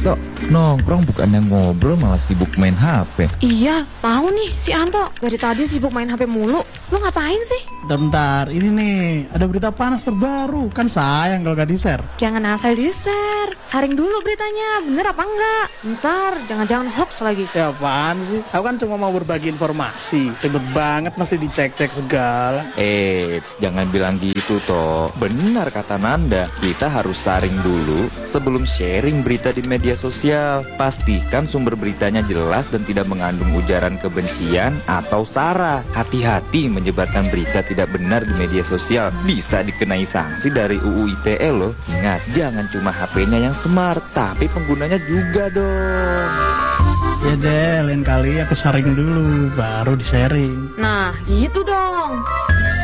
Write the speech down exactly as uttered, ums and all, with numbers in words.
Tok, nongkrong bukannya ngobrol malah sibuk main H P. Iya, tahu nih si Anto dari tadi sibuk main H P mulu. Lu ngapain sih? Bentar, ini nih ada berita panas terbaru. Kan sayang kalau gak di-share. Jangan asal di-share, saring dulu beritanya, bener apa enggak? Ntar jangan-jangan hoax lagi. Ya apaan sih? Aku kan cuma mau berbagi informasi. Ribet banget mesti dicek-cek segala. Eh, jangan bilang gitu toh. Benar kata Nanda, kita harus saring dulu sebelum sharing berita di media sosial. Pastikan sumber beritanya jelas dan tidak mengandung ujaran kebencian atau sara. Hati-hati menyebarkan berita tidak benar di media sosial, bisa dikenai sanksi dari U U I T E loh. Ingat, jangan cuma H P-nya yang smart, tapi penggunanya juga dong. Ya deh, lain kali aku saring dulu, baru di-sharing. Nah, gitu dong.